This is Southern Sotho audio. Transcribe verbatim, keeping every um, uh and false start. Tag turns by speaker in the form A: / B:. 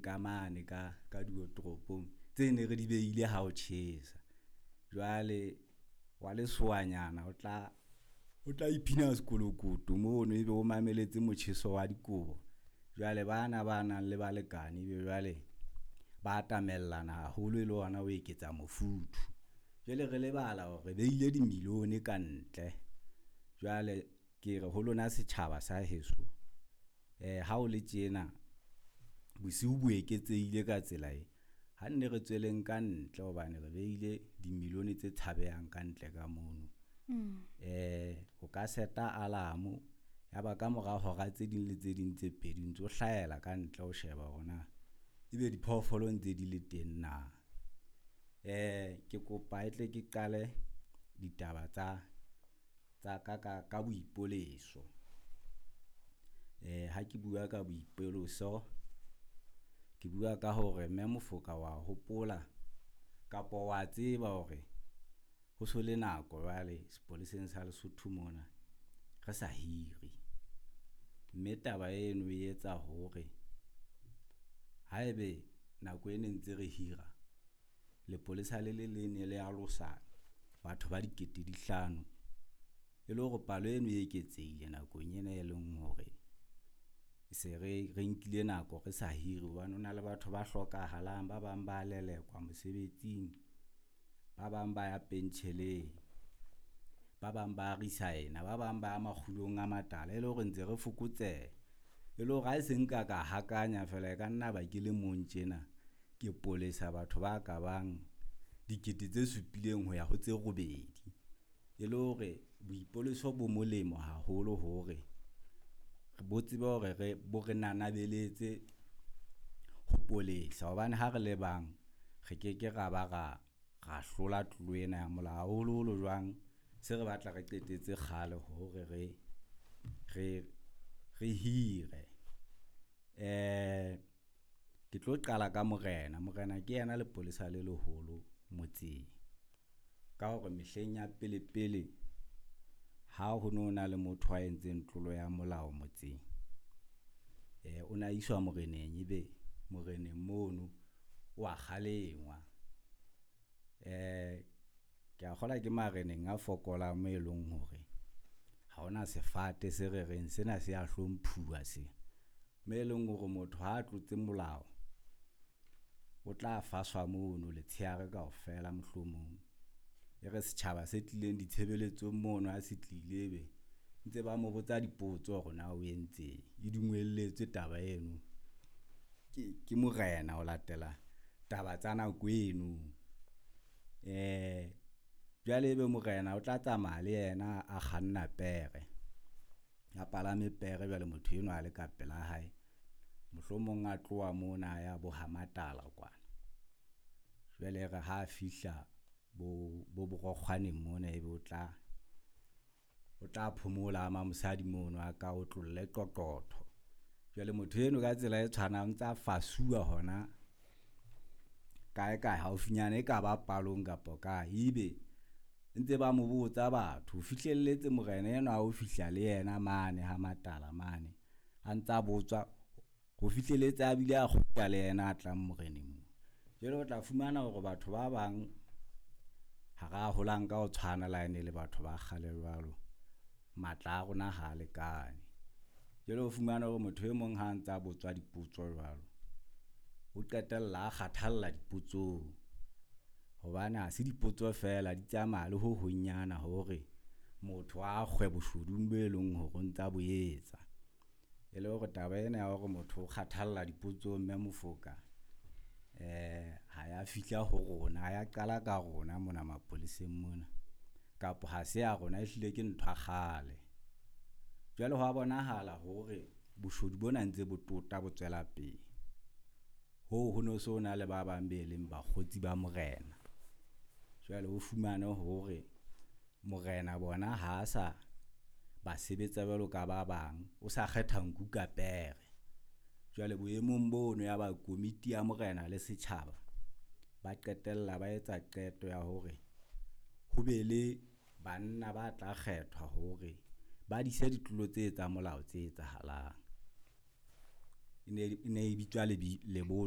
A: ka mane ka ka diotropong tse ne re di beile ha o tjhesa jwale wa le soanyana o tla o tla iphina sekolokoto mono ebe o mameletse motjheso wa dikobo jwale bana bana le balekane be jwale ba tamellana haholo le ona o eketsa mofuthu jwale re lebala hore beile di milione ka ntle jwale ke re ho lona setjhaba sa heso eh ha o le tjena bosiu bo eketseile ka tsela e ha nne re tsweleng ka ntle hobane re beile di milione tse tshabehang ka ntle ka mono mm. eh o ka seta alarm ya ba ka mora hora tse ding le tse ding tse pedi ntse o hlaela ka ntle o sheba hona ibe di phoofolo ntse di le teng na eh ke kopa etle ke qale ditaba tsa tsa ka ka ka boipoleso eh ha ke bua ka boipoleso ke bua ka hore mme Mofoka wa hopola kapo wa tseba hore ho so le nako jwale sepoleseng sa Lesotho mona re sa hiri mme taba eno e etsa hore haebe nako ene ntse re hira lepolesa le le le ne le alosa batho ba dikete di hlano e le hore palo eno e eketseile nako nyene e leng hore se re re nkile nako re sa hiri hobane ona le batho ba hlokahalang ba bang ba lelekwa mosebetsing ba bang ba ya pentjheleng ba bang ba resigna ba bang ba makgulong a matala e le hore ntse re fokotse e le hore ha se nka ka hakanya fela ka nna ba ke le montjena ke polesa batho ba ka bang dikete tse supileng ho ya ho tse robedi e le hore boipoleso bo molemo haholo hore re botse ba hore re bo re nanabeletse ho polesa hobane ha re le bang re keke ra ba ra ra hlola tlwena ya molao haholo jwang se re batla re qetetse khale hore re re re hire eh ke tlo qala ka morena morena ke yena le polesa le leholo motseng ka hore mehleng ya pele pele ha ho nona le motho a entseng tlolo ya molao motseng eh ona iswa moreneng ebe moreneng mono wa kgalengwa eh ke a gola ke mareneng a fokola mo eleng hore ha ona sefate se re reng sena se a hlomphuwa se me eleng hore motho ha tlotse molao o tla faswa mono le tsheare kaofela mohlomong e re setjhaba se tlileng ditshebeletso mono a se tlilebe ntse ba mo botsa dipotso hore na o entse e dingwelletswe taba eno ke ke morena o latela taba tsa nako eno eh jwale be morena o tla tsamaya le yena a kganna pere a palame pere jwale motho eno a le ka pela hae mohlomong a tloa mona ya bo Hamatala kwana jwale re ha fihla bo bo borokgwane mona e be o tla o tla phomola ma mosadi mono a ka o tlolle qoqotho jwale motho eno ka tsela e tshwanang tsa fasuwa hona kae kae haufinyane ka ba palong kapo ka ibe ntse ba mo botsa batho fihlelletse morena eno a o fihla le yena mane Hamatala mane a ntsa botswa go fihleletse a bile a kgutla le yena a tla moreneng mo jwale o tla fumana hore batho ba bang ha ga holang ka o tshwana la ene le batho ba kgale jwalo matla a rona ha lekane jwale o fumana hore motho e mong ha ntsa botswa dipotso jwalo o qetella a kgathalla dipotsong hobane ha se dipotso fela di tsamaya le ho honyana hore motho a kgwebo shodung be leng hore ntsa boetsa e le hore taba ena ya hore motho o kgathalla dipotso mme Mofoka eh ha ya fihla ho rona ha ya qala ka rona mona mapoleseng mona kapo ha se ya rona ehlile ke ntwa khale jwale ho bonahala hore boshodu bona ntse bo tota bo tswela pele ho ho no so na le ba bang be leng ba kgotsi ba morena jwale o fumane hore morena bona ha sa ba sebetsa jwalo ka ba bang o sa kgetha nku ka pere jwale boemong bono ya ba komiti ya morena le setjhaba ba qetella ba etsa qeto ya hore ho be le banna ba tla kgethwa hore ba di se ditlolo tse tsa molao tse etsahalang ine ine e bitswa le lebo